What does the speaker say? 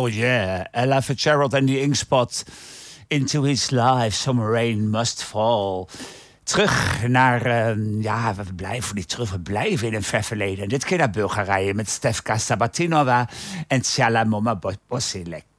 Oh yeah, Ella Fitzgerald and the Inkspot. Into his life, some rain must fall. Terug naar, we blijven niet terug, we blijven in een ver verleden. En dit keer naar Bulgarije met Stefka Sabatinova en Tsala Moma Bosilek.